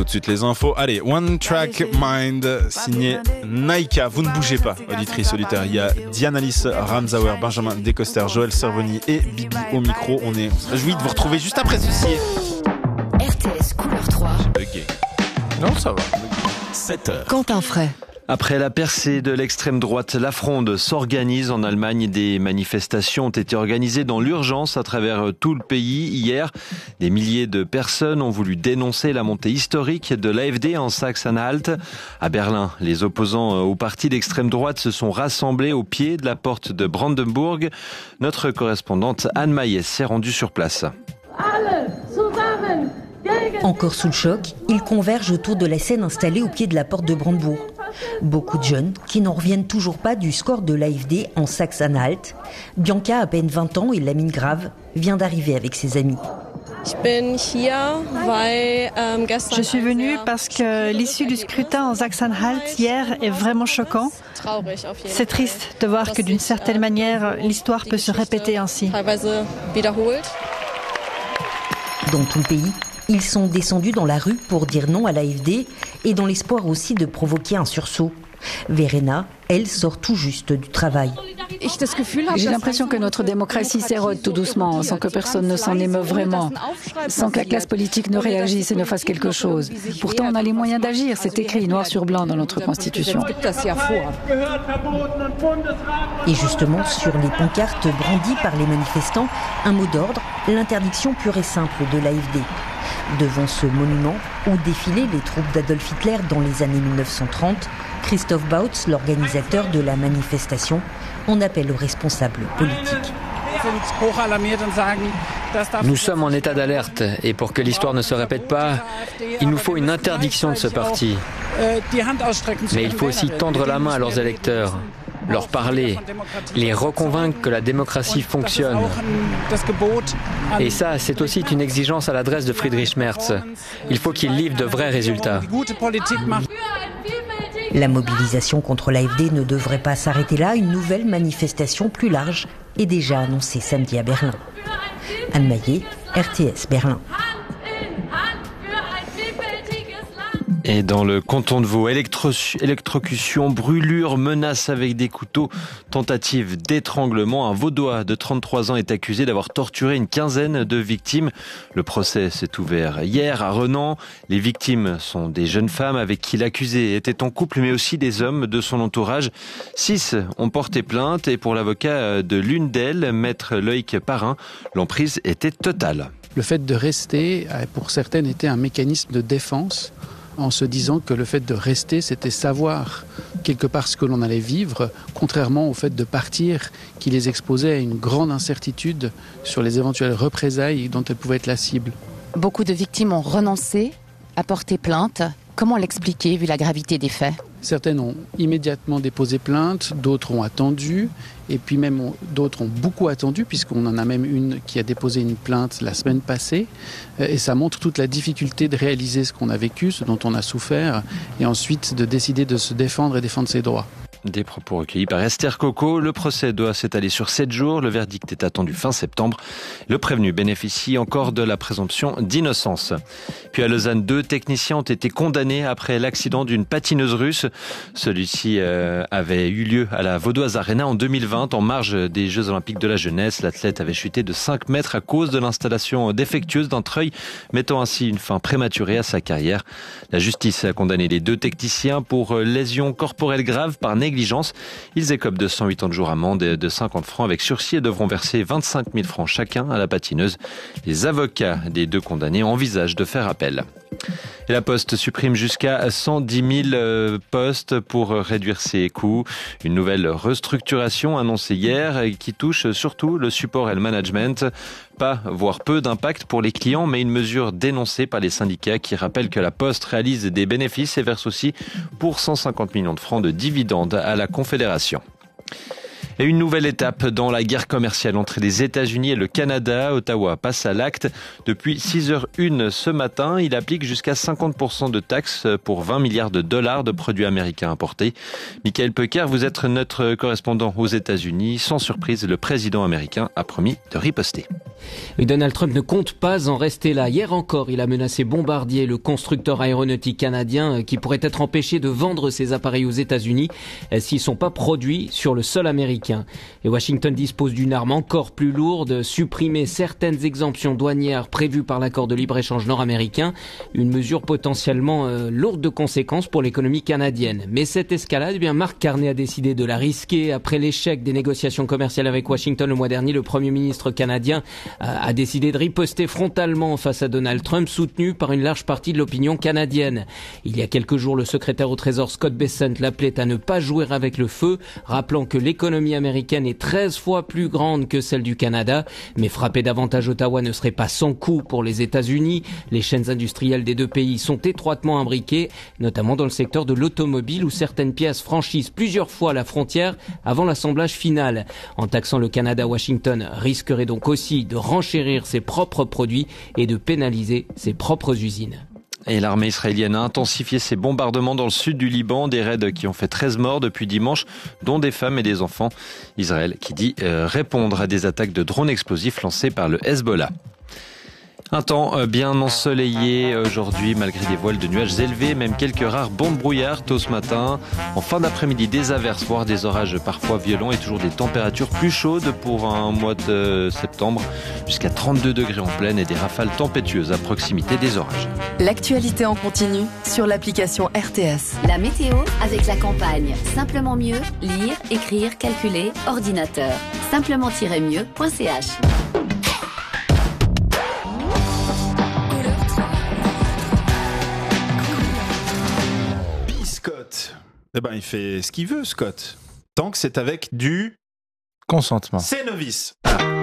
de suite les infos. Allez, One Track Mind, signé Naika. Vous ne bougez pas, auditrice solitaire. Il y a Diane-Alice Ramsauer, Benjamin Descoster, Joël Cervoni et Bibi au micro. On se réjouit de vous retrouver juste après ceci. RTS Couleur 3. J'ai bugué. Non, ça va. 7h. Quentin Fray. Après la percée de l'extrême droite, la Fronde s'organise en Allemagne. Des manifestations ont été organisées dans l'urgence à travers tout le pays. Hier, des milliers de personnes ont voulu dénoncer la montée historique de l'AfD en Saxe-Anhalt. À Berlin, les opposants au parti d'extrême droite se sont rassemblés au pied de la porte de Brandenburg. Notre correspondante Anne Maillet s'est rendue sur place. Encore sous le choc, ils convergent autour de la scène installée au pied de la porte de Brandebourg. Beaucoup de jeunes qui n'en reviennent toujours pas du score de l'AfD en Saxe-Anhalt. Bianca, à peine 20 ans et Lamine Grave, vient d'arriver avec ses amis. Je suis venue parce que l'issue du scrutin en Saxe-Anhalt hier est vraiment choquant. C'est triste de voir que d'une certaine manière, l'histoire peut se répéter ainsi. Dans tout le pays, ils sont descendus dans la rue pour dire non à l'AfD et dans l'espoir aussi de provoquer un sursaut. Verena, elle, sort tout juste du travail. J'ai l'impression que notre démocratie s'érode tout doucement, sans que personne ne s'en émeuve vraiment, sans que la classe politique ne réagisse et ne fasse quelque chose. Pourtant, on a les moyens d'agir, c'est écrit noir sur blanc dans notre Constitution. Et justement, sur les pancartes brandies par les manifestants, un mot d'ordre, l'interdiction pure et simple de l'AfD. Devant ce monument où défilaient les troupes d'Adolf Hitler dans les années 1930, Christoph Bautz, l'organisateur de la manifestation, en appelle aux responsables politiques. Nous sommes en état d'alerte et pour que l'histoire ne se répète pas, il nous faut une interdiction de ce parti. Mais il faut aussi tendre la main à leurs électeurs, leur parler, les reconvaincre que la démocratie fonctionne. Et ça, c'est aussi une exigence à l'adresse de Friedrich Merz. Il faut qu'il livre de vrais résultats. La mobilisation contre l'AfD ne devrait pas s'arrêter là. Une nouvelle manifestation plus large est déjà annoncée samedi à Berlin. Anne Maillet, RTS Berlin. Et dans le canton de Vaud, électrocution, brûlure, menace avec des couteaux, tentative d'étranglement. Un Vaudois de 33 ans est accusé d'avoir torturé une quinzaine de victimes. Le procès s'est ouvert hier à Renan. Les victimes sont des jeunes femmes avec qui l'accusé était en couple, mais aussi des hommes de son entourage. 6 ont porté plainte et pour l'avocat de l'une d'elles, maître Loïc Parrain, l'emprise était totale. Le fait de rester, pour certaines, était un mécanisme de défense, en se disant que le fait de rester, c'était savoir quelque part ce que l'on allait vivre, contrairement au fait de partir qui les exposait à une grande incertitude sur les éventuelles représailles dont elles pouvaient être la cible. Beaucoup de victimes ont renoncé à porter plainte. Comment l'expliquer vu la gravité des faits ? Certaines ont immédiatement déposé plainte, d'autres ont attendu, et puis même d'autres ont beaucoup attendu, puisqu'on en a même une qui a déposé une plainte la semaine passée, et ça montre toute la difficulté de réaliser ce qu'on a vécu, ce dont on a souffert, et ensuite de décider de se défendre et défendre ses droits. Des propos recueillis par Esther Coco. Le procès doit s'étaler sur 7 jours. Le verdict est attendu fin septembre. Le prévenu bénéficie encore de la présomption d'innocence. Puis à Lausanne, 2 techniciens ont été condamnés après l'accident d'une patineuse russe. Celui-ci avait eu lieu à la Vaudoise Arena en 2020, en marge des Jeux Olympiques de la jeunesse. L'athlète avait chuté de 5 mètres à cause de l'installation défectueuse d'un treuil, mettant ainsi une fin prématurée à sa carrière. La justice a condamné les 2 techniciens pour lésions corporelles graves par négligence. Ils écopent de 180 jours d'amende et de 50 francs avec sursis et devront verser 25 000 francs chacun à la patineuse. Les avocats des 2 condamnés envisagent de faire appel. Et la Poste supprime jusqu'à 110 000 postes pour réduire ses coûts. Une nouvelle restructuration annoncée hier qui touche surtout le support et le management. Pas, voire peu d'impact pour les clients, mais une mesure dénoncée par les syndicats qui rappellent que la Poste réalise des bénéfices et verse aussi pour 150 millions de francs de dividendes à la Confédération. Et une nouvelle étape dans la guerre commerciale entre les États-Unis et le Canada. Ottawa passe à l'acte. Depuis 6h01 ce matin, il applique jusqu'à 50% de taxes pour 20 milliards de dollars de produits américains importés. Michael Pecker, vous êtes notre correspondant aux États-Unis. Sans surprise, le président américain a promis de riposter. Et Donald Trump ne compte pas en rester là. Hier encore, il a menacé Bombardier, le constructeur aéronautique canadien, qui pourrait être empêché de vendre ses appareils aux États-Unis s'ils ne sont pas produits sur le sol américain. Et Washington dispose d'une arme encore plus lourde, supprimer certaines exemptions douanières prévues par l'accord de libre-échange nord-américain, une mesure potentiellement lourde de conséquences pour l'économie canadienne. Mais cette escalade, Mark Carney a décidé de la risquer. Après l'échec des négociations commerciales avec Washington le mois dernier, le Premier ministre canadien a décidé de riposter frontalement face à Donald Trump, soutenu par une large partie de l'opinion canadienne. Il y a quelques jours, le secrétaire au Trésor Scott Bessent l'appelait à ne pas jouer avec le feu, rappelant que l'économie américaine est 13 fois plus grande que celle du Canada. Mais frapper davantage Ottawa ne serait pas sans coût pour les États-Unis. Les chaînes industrielles des deux pays sont étroitement imbriquées, notamment dans le secteur de l'automobile où certaines pièces franchissent plusieurs fois la frontière avant l'assemblage final. En taxant le Canada, Washington risquerait donc aussi de renchérir ses propres produits et de pénaliser ses propres usines. Et l'armée israélienne a intensifié ses bombardements dans le sud du Liban, des raids qui ont fait 13 morts depuis dimanche, dont des femmes et des enfants. Israël qui dit répondre à des attaques de drones explosifs lancées par le Hezbollah. Un temps bien ensoleillé aujourd'hui, malgré des voiles de nuages élevés, même quelques rares bancs de brouillard tôt ce matin. En fin d'après-midi, des averses, voire des orages parfois violents et toujours des températures plus chaudes pour un mois de septembre, jusqu'à 32 degrés en pleine et des rafales tempétueuses à proximité des orages. L'actualité en continu sur l'application RTS. La météo avec la campagne. Simplement mieux, lire, écrire, calculer, ordinateur. Simplement-mieux.ch. Scott, il fait ce qu'il veut, Scott. Tant que c'est avec du consentement. C'est novice. Ah.